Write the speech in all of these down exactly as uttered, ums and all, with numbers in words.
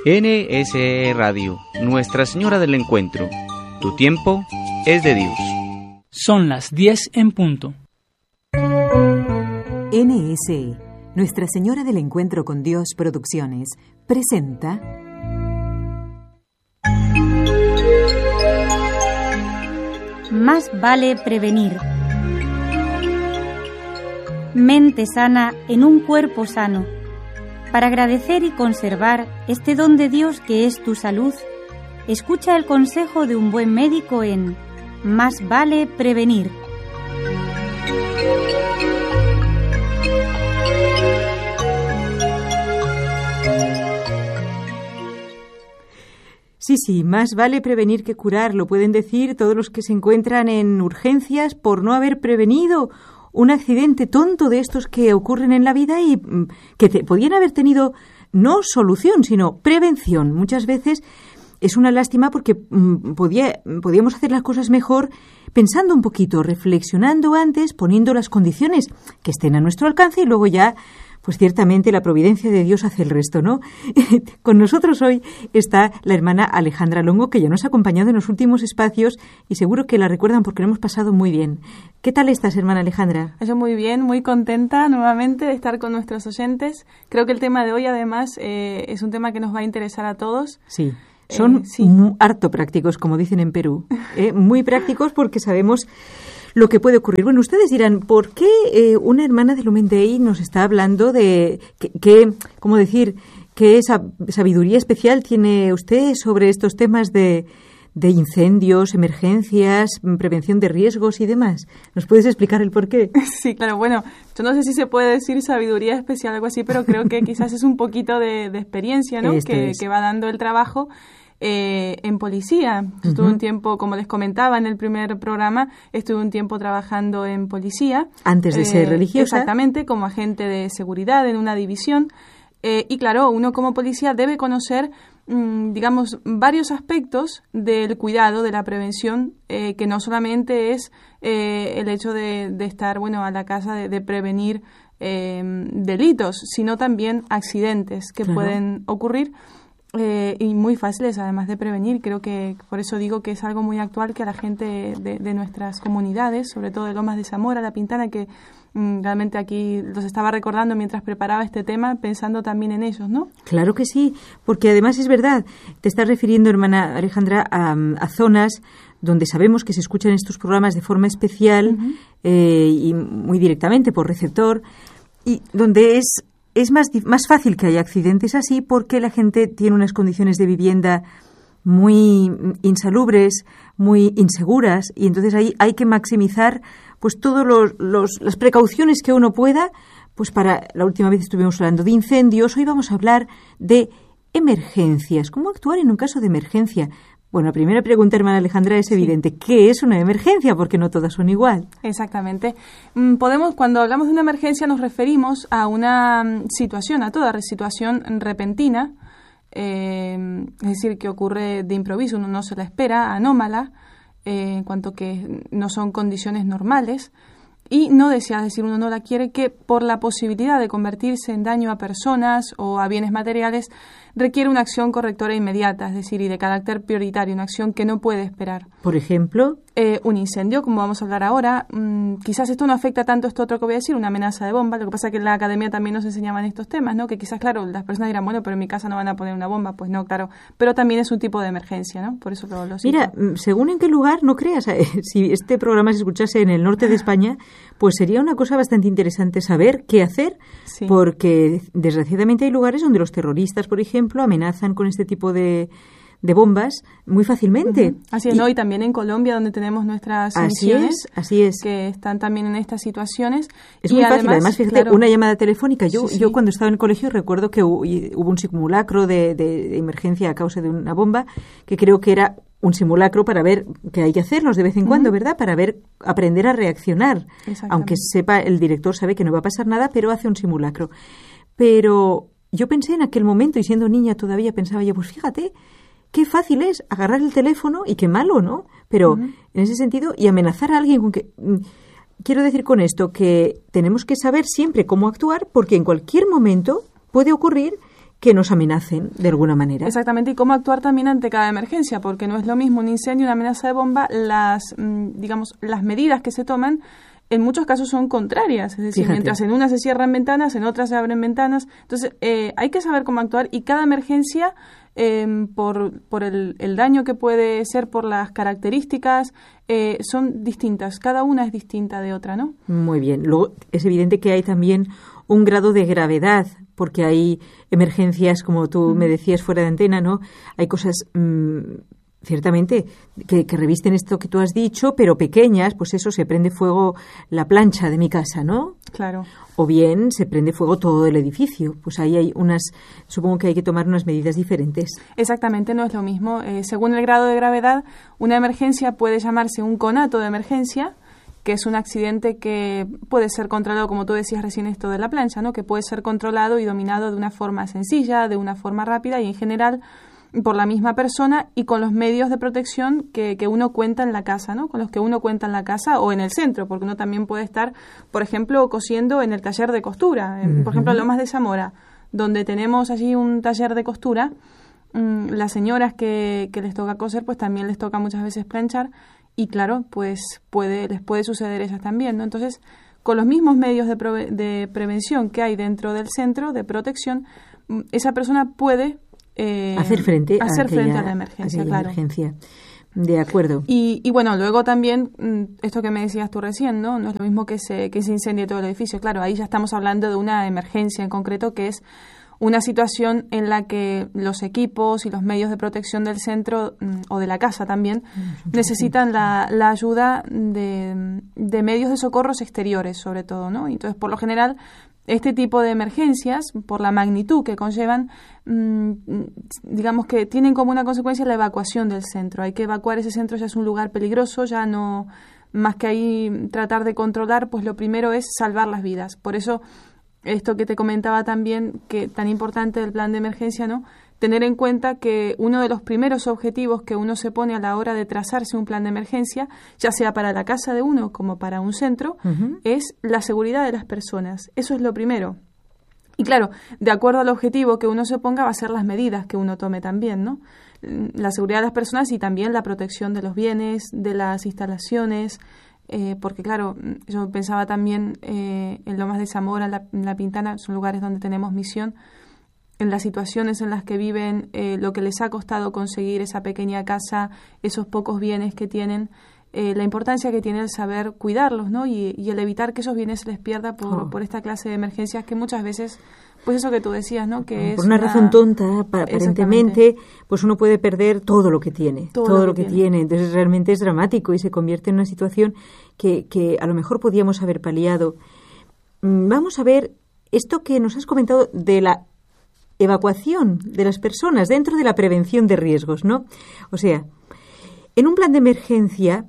N S E Radio, Nuestra Señora del Encuentro. Tu tiempo es de Dios. Son las diez en punto. N S E, Nuestra Señora del Encuentro con Dios Producciones, presenta... Más vale prevenir. Mente sana en un cuerpo sano. Para agradecer y conservar este don de Dios que es tu salud, escucha el consejo de un buen médico en Más vale prevenir. Sí, sí, más vale prevenir que curar, lo pueden decir todos los que se encuentran en urgencias por no haber prevenido un accidente tonto de estos que ocurren en la vida y que te, podían haber tenido no solución, sino prevención. Muchas veces es una lástima porque mmm, podía, podíamos hacer las cosas mejor pensando un poquito, reflexionando antes, poniendo las condiciones que estén a nuestro alcance y luego ya, pues ciertamente la providencia de Dios hace el resto, ¿no? Con nosotros hoy está la hermana Alejandra Longo, que ya nos ha acompañado en los últimos espacios y seguro que la recuerdan porque lo hemos pasado muy bien. ¿Qué tal estás, hermana Alejandra? Yo muy bien, muy contenta nuevamente de estar con nuestros oyentes. Creo que el tema de hoy, además, eh, es un tema que nos va a interesar a todos. Sí, son eh, sí. muy harto prácticos, como dicen en Perú. Eh, muy prácticos porque sabemos lo que puede ocurrir. Bueno, ustedes dirán, ¿por qué eh, una hermana de Lumen Dei nos está hablando de qué, que, cómo decir, qué sabiduría especial tiene usted sobre estos temas de, de incendios, emergencias, prevención de riesgos y demás? ¿Nos puedes explicar el por qué? Sí, claro. Bueno, yo no sé si se puede decir sabiduría especial o algo así, pero creo que quizás es un poquito de, de experiencia, ¿no? Que, que va dando el trabajo. Eh, en policía. Uh-huh. Estuve un tiempo, como les comentaba en el primer programa, estuve un tiempo trabajando en policía. Antes de eh, ser religiosa. Exactamente, como agente de seguridad en una división. Eh, y claro, uno como policía debe conocer, mmm, digamos, varios aspectos del cuidado, de la prevención, eh, que no solamente es eh, el hecho de, de estar, bueno, a la casa, de, de prevenir eh, delitos, sino también accidentes que claro. pueden ocurrir. Eh, y muy fáciles además de prevenir. Creo que por eso digo que es algo muy actual que a la gente de, de nuestras comunidades, sobre todo de Lomas de Zamora, La Pintana, que mm, realmente aquí los estaba recordando mientras preparaba este tema, pensando también en ellos, ¿no? Claro que sí, porque además es verdad, te estás refiriendo, hermana Alejandra, a, a zonas donde sabemos que se escuchan estos programas de forma especial uh-huh. eh, y muy directamente por receptor, y donde es Es más, más fácil que haya accidentes así porque la gente tiene unas condiciones de vivienda muy insalubres, muy inseguras, y entonces ahí hay que maximizar pues todos los, los las precauciones que uno pueda. Pues para la última vez estuvimos hablando de incendios, hoy vamos a hablar de emergencias. ¿Cómo actuar en un caso de emergencia? Bueno, la primera pregunta, hermana Alejandra, es evidente. Sí. ¿Qué es una emergencia? Porque no todas son igual. Exactamente. Podemos, cuando hablamos de una emergencia, nos referimos a una situación, a toda situación repentina, eh, es decir, que ocurre de improviso, uno no se la espera, anómala, eh, en cuanto que no son condiciones normales, y no deseada, es decir, uno no la quiere, que por la posibilidad de convertirse en daño a personas o a bienes materiales, requiere una acción correctora inmediata, es decir, y de carácter prioritario, una acción que no puede esperar. Por ejemplo, eh, un incendio, como vamos a hablar ahora. Mmm, quizás esto no afecta tanto esto otro que voy a decir, una amenaza de bomba. Lo que pasa es que en la academia también nos enseñaban estos temas, ¿no? Que quizás, claro, las personas dirán, bueno, pero en mi casa no van a poner una bomba. Pues no, claro. Pero también es un tipo de emergencia, ¿no? Por eso lo, lo cito. Mira, según en qué lugar, no creas, eh, si este programa se escuchase en el norte de España, pues sería una cosa bastante interesante saber qué hacer, sí. Porque desgraciadamente hay lugares donde los terroristas, por ejemplo, amenazan con este tipo de, de bombas muy fácilmente. Uh-huh. Así es, y, ¿no? Y también en Colombia, donde tenemos nuestras así misiones, es, así es. Que están también en estas situaciones. Es y muy además, fácil, además, fíjate, claro, una llamada telefónica. Yo, sí, sí. yo cuando estaba en el colegio recuerdo que hubo, hubo un simulacro de, de, de emergencia a causa de una bomba, que creo que era un simulacro para ver que hay que hacerlos de vez en cuando, uh-huh. ¿verdad? Para ver, aprender a reaccionar. Aunque sepa, el director sabe que no va a pasar nada, pero hace un simulacro. Pero yo pensé en aquel momento, y siendo niña todavía pensaba yo, pues fíjate, qué fácil es agarrar el teléfono, y qué malo, ¿no? Pero uh-huh. en ese sentido, y amenazar a alguien con que... Quiero decir con esto que tenemos que saber siempre cómo actuar, porque en cualquier momento puede ocurrir que nos amenacen de alguna manera. Exactamente, y cómo actuar también ante cada emergencia, porque no es lo mismo un incendio, una amenaza de bomba, las, digamos, las medidas que se toman en muchos casos son contrarias, es decir, Fíjate. Mientras en unas se cierran ventanas, en otras se abren ventanas. Entonces, eh, hay que saber cómo actuar y cada emergencia, eh, por, por el, el daño que puede ser, por las características, eh, son distintas. Cada una es distinta de otra, ¿no? Muy bien. Luego, es evidente que hay también un grado de gravedad, porque hay emergencias, como tú me decías fuera de antena, ¿no? Hay cosas... Mmm, ciertamente, que, que revisten esto que tú has dicho, pero pequeñas, pues eso, se prende fuego la plancha de mi casa, ¿no? Claro. O bien se prende fuego todo el edificio. Pues ahí hay unas, supongo que hay que tomar unas medidas diferentes. Exactamente, no es lo mismo. Eh, según el grado de gravedad, una emergencia puede llamarse un conato de emergencia, que es un accidente que puede ser controlado, como tú decías recién esto de la plancha, ¿no? Que puede ser controlado y dominado de una forma sencilla, de una forma rápida y en general por la misma persona y con los medios de protección que, que uno cuenta en la casa, ¿no? Con los que uno cuenta en la casa o en el centro, porque uno también puede estar, por ejemplo, cosiendo en el taller de costura, en, uh-huh. por ejemplo, en Lomas de Zamora, donde tenemos allí un taller de costura. Mmm, las señoras que, que les toca coser, pues también les toca muchas veces planchar y claro, pues puede les puede suceder ellas también, ¿no? Entonces, con los mismos medios de, prove- de prevención que hay dentro del centro de protección, esa persona puede Eh, hacer frente, hacer a, aquella, frente a la emergencia, a claro. emergencia. De acuerdo. Y, y bueno, luego también, esto que me decías tú recién, ¿no? No es lo mismo que se, que se incendie todo el edificio. Claro, ahí ya estamos hablando de una emergencia en concreto, que es una situación en la que los equipos y los medios de protección del centro o de la casa también necesitan la, la ayuda de, de medios de socorros exteriores, sobre todo, ¿no? Entonces, por lo general, este tipo de emergencias, por la magnitud que conllevan, mmm, digamos que tienen como una consecuencia la evacuación del centro. Hay que evacuar ese centro, ya es un lugar peligroso, ya no, más que ahí tratar de controlar, pues lo primero es salvar las vidas. Por eso, esto que te comentaba también, que tan importante del plan de emergencia, ¿no? Tener en cuenta que uno de los primeros objetivos que uno se pone a la hora de trazarse un plan de emergencia, ya sea para la casa de uno como para un centro, uh-huh. es la seguridad de las personas. Eso es lo primero. Y claro, de acuerdo al objetivo que uno se ponga, va a ser las medidas que uno tome también, ¿no? La seguridad de las personas y también la protección de los bienes, de las instalaciones, eh, porque claro, yo pensaba también eh, en Lomas de Zamora, en la, en la Pintana, son lugares donde tenemos misión, en las situaciones en las que viven, eh, lo que les ha costado conseguir esa pequeña casa, esos pocos bienes que tienen, eh, la importancia que tiene el saber cuidarlos, ¿no? Y, y el evitar que esos bienes se les pierda por, oh. por esta clase de emergencias que muchas veces, pues eso que tú decías, ¿no? Que por es una, una razón tonta, aparentemente, pues uno puede perder todo lo que tiene, todo, todo lo que, que tiene. tiene. Entonces realmente es dramático y se convierte en una situación que, que a lo mejor podíamos haber paliado. Vamos a ver esto que nos has comentado de la evacuación de las personas dentro de la prevención de riesgos, ¿no? O sea, en un plan de emergencia,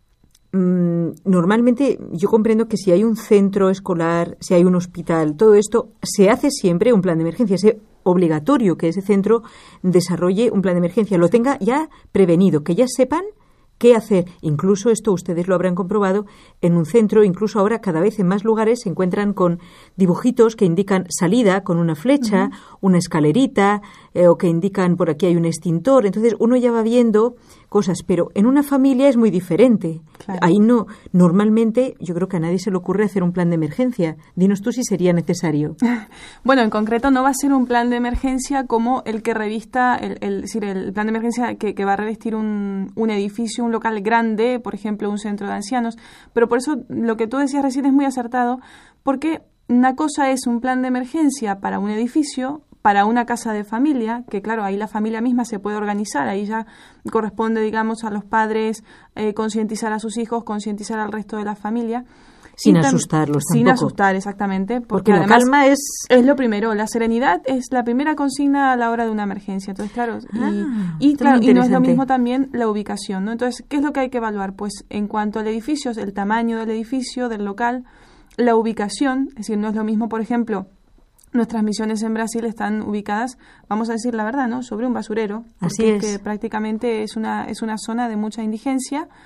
mmm, normalmente yo comprendo que si hay un centro escolar, si hay un hospital, todo esto, se hace siempre un plan de emergencia. Es obligatorio que ese centro desarrolle un plan de emergencia, lo tenga ya prevenido, que ya sepan qué hacer. Incluso esto ustedes lo habrán comprobado en un centro, incluso ahora cada vez en más lugares se encuentran con dibujitos que indican salida con una flecha, uh-huh. una escalerita, eh, o que indican por aquí hay un extintor. Entonces uno ya va viendo cosas, pero en una familia es muy diferente. Claro. Ahí no, normalmente yo creo que a nadie se le ocurre hacer un plan de emergencia. Dinos tú si sería necesario. Bueno, en concreto no va a ser un plan de emergencia como el que revista, el, el, es decir, el plan de emergencia que, que va a revestir un, un edificio, un local grande, por ejemplo, un centro de ancianos. Pero por eso lo que tú decías recién es muy acertado, porque una cosa es un plan de emergencia para un edificio, para una casa de familia, que claro, ahí la familia misma se puede organizar, ahí ya corresponde, digamos, a los padres eh, concientizar a sus hijos, concientizar al resto de la familia. Sin tam- asustarlos Sin tampoco. asustar, exactamente. Porque, porque la calma es... Es lo primero, la serenidad es la primera consigna a la hora de una emergencia. Entonces, claro, ah, y, y, claro, y no es lo mismo también la ubicación, ¿no? Entonces, ¿qué es lo que hay que evaluar? Pues en cuanto al edificio, el tamaño del edificio, del local, la ubicación, es decir, no es lo mismo, por ejemplo... Nuestras misiones en Brasil están ubicadas, vamos a decir la verdad, ¿no? Sobre un basurero. Así es. Que prácticamente es una, es una zona de mucha indigencia.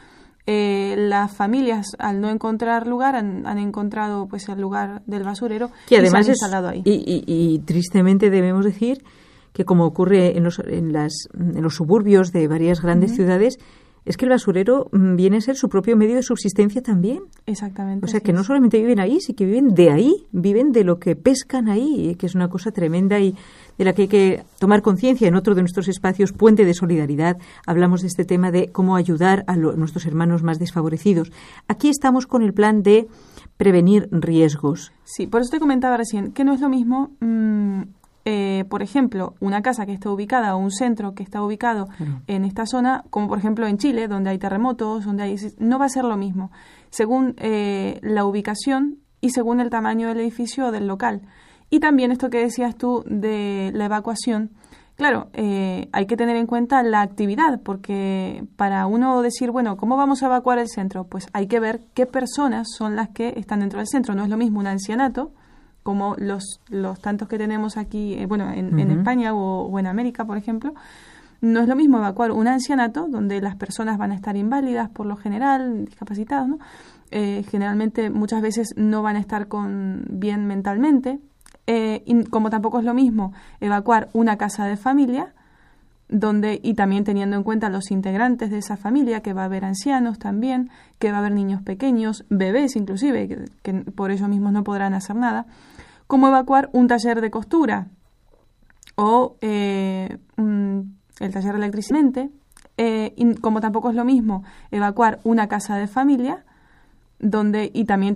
eh, las familias, al no encontrar lugar, han, han encontrado pues el lugar del basurero que además y se han es, instalado ahí. Y, y, y tristemente debemos decir que, como ocurre en los, en las, en los suburbios de varias grandes uh-huh. ciudades, es que el basurero viene a ser su propio medio de subsistencia también. Exactamente. O sea, que no solamente viven ahí, sino que viven de ahí, viven de lo que pescan ahí, que es una cosa tremenda y de la que hay que tomar conciencia. En otro de nuestros espacios, Puente de Solidaridad, hablamos de este tema de cómo ayudar a lo, nuestros hermanos más desfavorecidos. Aquí estamos con el plan de prevenir riesgos. Sí, por eso te comentaba recién que no es lo mismo... Mmm, Eh, por ejemplo, una casa que está ubicada o un centro que está ubicado claro. en esta zona, como por ejemplo en Chile, donde hay terremotos, donde hay, no va a ser lo mismo, según eh, la ubicación y según el tamaño del edificio o del local. Y también esto que decías tú de la evacuación, claro, eh, hay que tener en cuenta la actividad, porque para uno decir, bueno, ¿cómo vamos a evacuar el centro? Pues hay que ver qué personas son las que están dentro del centro. No es lo mismo un ancianato, como los, los tantos que tenemos aquí, eh, bueno, en, uh-huh. en España o, o en América, por ejemplo. No es lo mismo evacuar un ancianato, donde las personas van a estar inválidas por lo general, discapacitadas, ¿no? Eh, generalmente muchas veces no van a estar con bien mentalmente, eh, y como tampoco es lo mismo evacuar una casa de familia, donde y también teniendo en cuenta los integrantes de esa familia, que va a haber ancianos también, que va a haber niños pequeños, bebés inclusive, que, que por ellos mismos no podrán hacer nada, como evacuar un taller de costura o eh, un, el taller de electricidad, eh, y como tampoco es lo mismo evacuar una casa de familia, donde y también